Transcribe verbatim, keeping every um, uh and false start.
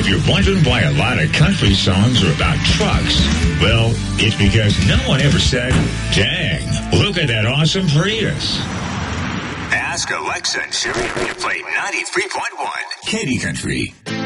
If you're wondering why a lot of country songs are about trucks, well, it's because no one ever said, dang, look at that awesome Prius. Ask Alexa and Siri to play ninety-three point one Katy Country.